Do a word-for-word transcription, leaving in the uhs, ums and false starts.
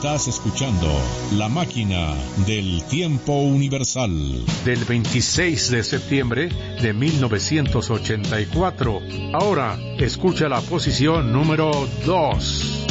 Estás escuchando La Máquina del Tiempo Universal. Del veintiséis de septiembre de mil novecientos ochenta y cuatro. Ahora, escucha la posición número dos.